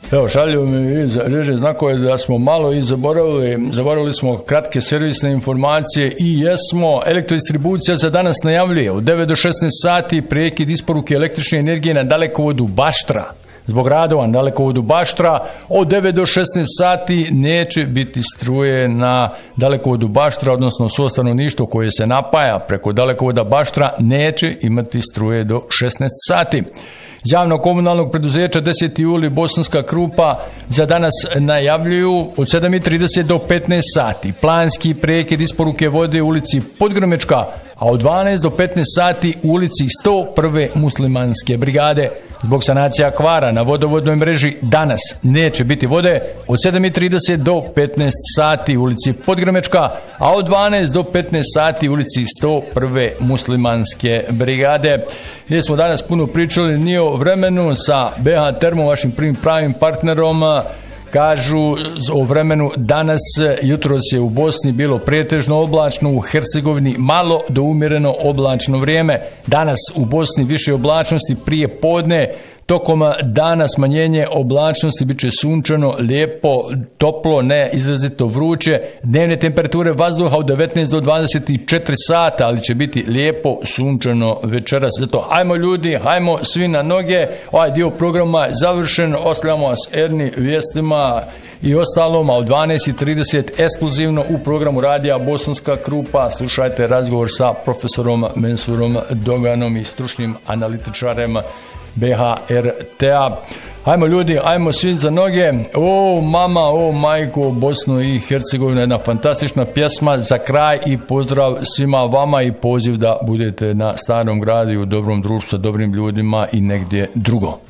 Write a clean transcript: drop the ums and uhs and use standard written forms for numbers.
Evo, šalju mi iz režije znakove da smo malo i zaboravili smo kratke servisne informacije i jesmo. Elektrodistribucija za danas najavljuje od 9 do 16 sati prekid isporuke električne energije na dalekovodu Baštra. Zbog radova na dalekovodu Baštra od 9 do 16 sati neće biti struje na dalekovodu Baštra, odnosno svo stanovništvo koje se napaja preko dalekovoda Baštra neće imati struje do 16 sati. Javno komunalnog preduzeća 10. juli Bosanska Krupa za danas najavljuju od 7:30 do 15 sati planski prekid isporuke vode u ulici Podgrmečka, a od 12 do 15 sati u ulici 101. muslimanske brigade. Zbog sanacija kvara na vodovodnoj mreži danas neće biti vode od 7:30 do 15 sati u ulici Podgrmečka, a od 12 do 15 sati u ulici 101. muslimanske brigade. Gdje smo danas puno pričali ni o vremenu sa BH Termo, vašim prvim pravim partnerom. Kažu o vremenu danas, jutros je u Bosni bilo pretežno oblačno, u Hercegovini malo do umjereno oblačno vrijeme. Danas u Bosni više oblačnosti prije podne, tokom dana smanjenje oblačnosti, bit će sunčano, lijepo, toplo, ne izrazito vruće. Dnevne temperature vazduha od 19 do 24 sata, ali će biti lijepo, sunčano večeras. Zato hajmo ljudi, hajmo svi na noge. Ovaj dio programa je završen. Ostavljamo vas Erni vijestima i ostalom, a u 12:30 ekskluzivno u programu radija Bosanska Krupa slušajte razgovor sa profesorom Mensurom Doganom i stručnim analitičarem BHRT-a. Hajmo ljudi, hajmo svi za noge. O mama, o majko, Bosnu i Hercegovina, jedna fantastična pjesma za kraj i pozdrav svima vama i poziv da budete na Starom gradu i u dobrom društvu sa dobrim ljudima i negdje drugo.